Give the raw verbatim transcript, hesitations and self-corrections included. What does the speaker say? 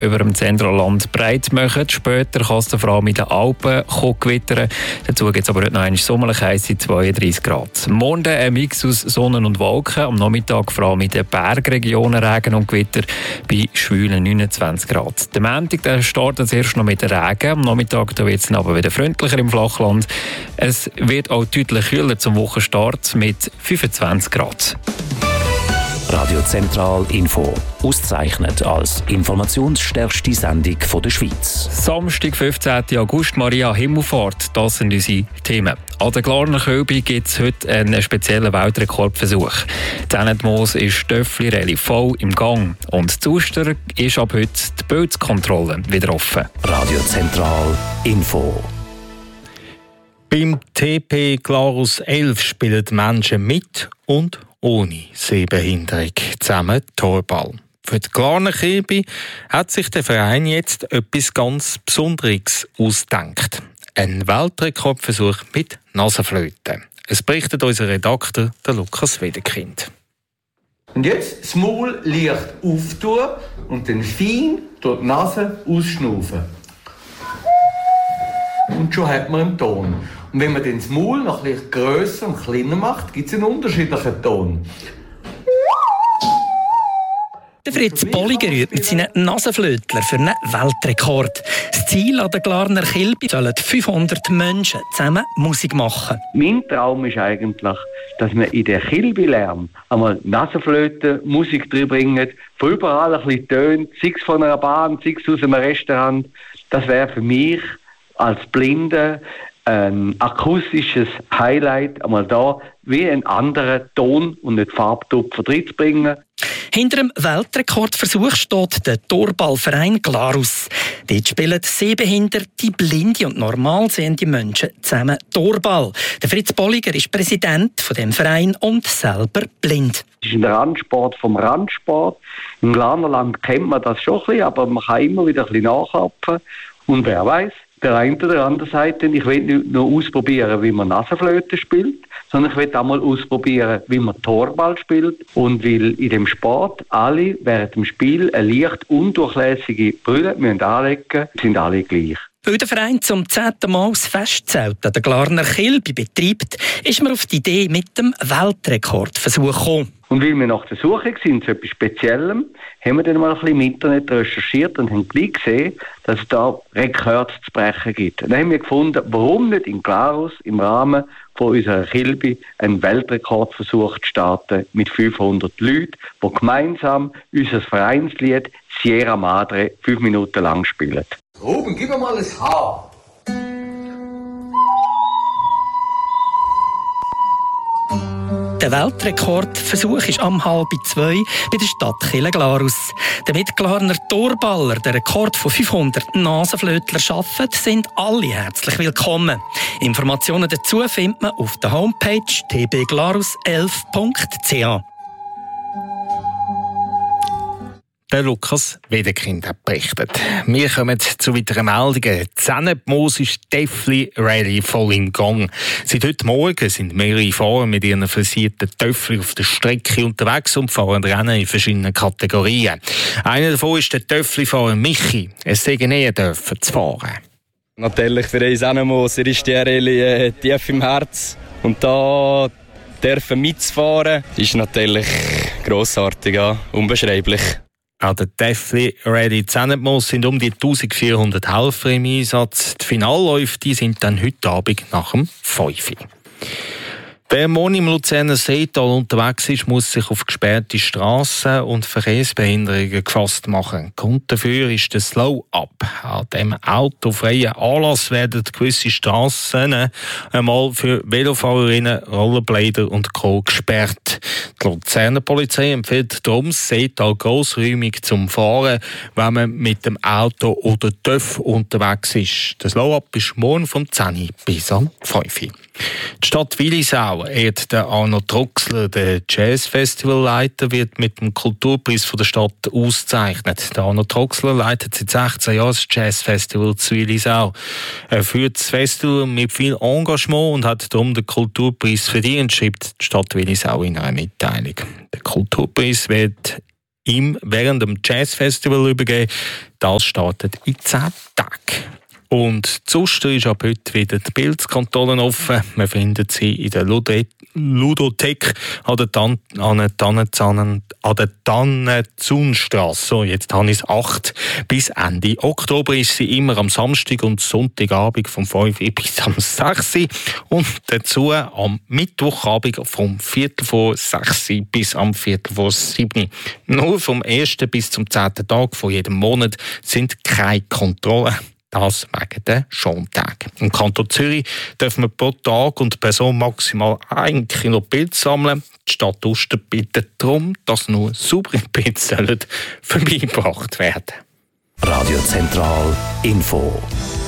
über dem Zentralland breit machen. Später kann es vor allem in den Alpen gewittern. Dazu gibt es aber heute noch eine sommerlich heisse zweiunddreissig Grad. Morgen ein Mix aus Sonne und Wolken. Am Nachmittag vor allem in den Bergregionen Regen und Gewitter bei schwülen neunundzwanzig Grad. Der Montag der startet erst noch mit Regen. Am Nachmittag wird es dann aber wieder freundlicher im Flachland. Es wird auch deutlich kühler zum Wochenstart mit fünfundzwanzig Grad. Radio Zentral Info, ausgezeichnet als informationsstärkste Sendung der Schweiz. Samstag, fünfzehnten August, Maria Himmelfahrt, das sind unsere Themen. An der Glarner Kölbi gibt es heute einen speziellen Weltrekordversuch. Die Ennetmoos ist Töffli-Rallye voll im Gang. Und zu Uster ist ab heute die Pilzkontrolle wieder offen. Radio Zentral Info. Beim T P Glarus elf spielen Menschen mit und ohne Sehbehinderung zusammen Torball. Für die Glarner Kölbi hat sich der Verein jetzt etwas ganz Besonderes ausgedacht. Ein Weltrekordversuch mit Nasenflöte. Es berichtet unser Redakteur, der Lukas Wedekind. Und jetzt das Maul leicht auftun und dann fein durch die Nase ausschnaufen. Und schon hat man einen Ton. Und wenn man dann das Maul noch ein bisschen grösser und kleiner macht, gibt es einen unterschiedlichen Ton. Der Fritz Bolliger übt mit seinen Nasenflötler für einen Weltrekord. Das Ziel an der Glarner Kölbi sollen fünfhundert Menschen zusammen Musik machen. Mein Traum ist eigentlich, dass wir in den Kölbi-Lärm einmal Nasenflöte, Musik reinbringen, von überall ein bisschen Töne, sei es von einer Bahn, sei es aus einem Restaurant. Das wäre für mich als Blinde ein akustisches Highlight, einmal da wie einen anderen Ton und nicht Farbtupfer reinzubringen. Hinter dem Weltrekordversuch steht der Torballverein Glarus. Dort spielen sehbehinderte, blinde und normal sehende Menschen zusammen Torball. Der Fritz Bolliger ist Präsident von dem Verein und selber blind. Es ist ein Randsport vom Randsport. Im Glarnerland kennt man das schon ein bisschen, aber man kann immer wieder ein bisschen nachapfen. Und wer weiß, der eine oder andere sagt, ich will nicht nur ausprobieren, wie man Nasenflöte spielt, sondern ich will auch mal ausprobieren, wie man Torball spielt. Und weil in dem Sport alle während dem Spiel eine leicht undurchlässige Brille müssen anlegen, sind alle gleich. Weil der Verein zum zehnten Mal das Festzelt an der Glarner Kölbi betreibt, ist man auf die Idee mit dem Weltrekordversuch gekommen. Und weil wir nach der Suche sind zu etwas Speziellem, haben wir dann mal ein bisschen im Internet recherchiert und haben gleich gesehen, dass es da Rekorde zu brechen gibt. Und dann haben wir gefunden, warum nicht in Glarus im Rahmen von unserer Kölbi einen Weltrekordversuch zu starten mit fünfhundert Leuten, die gemeinsam unser Vereinslied Sierra Madre fünf Minuten lang spielen. Ruben, gib mir mal ein Haar. Der Weltrekordversuch ist am halb zwei bei der Stadt Kille-Glarus. Damit Glarner Torballer den Rekord von fünfhundert Nasenflötler schaffen, sind alle herzlich willkommen. Informationen dazu findet man auf der Homepage t b glarus elf punkt c h. Der Lukas Wedekind hat berichtet. Wir kommen zu weiteren Meldungen. Die Ennetmoos ist Töffli-Rallye voll im Gang. Seit heute Morgen sind mehrere Fahrer mit ihren versierten Töffli auf der Strecke unterwegs und fahren Rennen in verschiedenen Kategorien. Einer davon ist der Töffli-Fahrer Michi. Es sei näher dürfen zu fahren. Natürlich für uns Ennetmoos ist die Rallye äh, tief im Herz. Und da dürfen mitzufahren, ist natürlich grossartig, ja, unbeschreiblich. An der Töffli-Rallye Ennetmoos sind um die eintausendvierhundert Helfer im Einsatz. Die Finalläufe die sind dann heute Abend nach dem fünf Uhr. Wer morgen im Luzerner Seetal unterwegs ist, muss sich auf gesperrte Strassen und Verkehrsbehinderungen gefasst machen. Grund dafür ist der Slow-Up. An diesem autofreien Anlass werden gewisse Strassen einmal für Velofahrerinnen, Rollerblader und Co. gesperrt. Die Luzerner Polizei empfiehlt darum das Seetal grossräumig zum Fahren, wenn man mit dem Auto oder T Ö F unterwegs ist. Der Slow-Up ist morgen vom zehn Uhr bis am fünf Uhr. Die Stadt Willisau ehrt den Arno Troxler, der Jazz-Festivalleiter, wird mit dem Kulturpreis von der Stadt ausgezeichnet. Der Arno Troxler leitet seit sechzehn Jahren das Jazz-Festival zu Willisau. Er führt das Festival mit viel Engagement und hat darum den Kulturpreis verdient, schreibt die Stadt Willisau in einer Mitteilung. Der Kulturpreis wird ihm während dem Jazzfestival übergeben. Das startet in zehn Tagen. Und sonst ist ab heute wieder die Pilzkontrolle offen. Man findet sie in der Lude- Ludothek an der, Tan- an der Tannenzahn- an der Tannenzunstrasse. So, jetzt habe ich es acht. Bis Ende Oktober ist sie immer am Samstag und Sonntagabend vom fünf Uhr bis am sechs Uhr. Und dazu am Mittwochabend vom Viertel vor sechs Uhr bis am Viertel vor sieben Uhr. Nur vom ersten bis zum zehnten Tag von jedem Monat sind keine Kontrollen. Das wegen der Schontage. Im Kanton Zürich dürfen wir pro Tag und Person maximal ein Kilo Pilze sammeln. Die Stadt Uster bittet darum, dass nur saubere Pilze vorbeigebracht werden. Radio Zentral Info.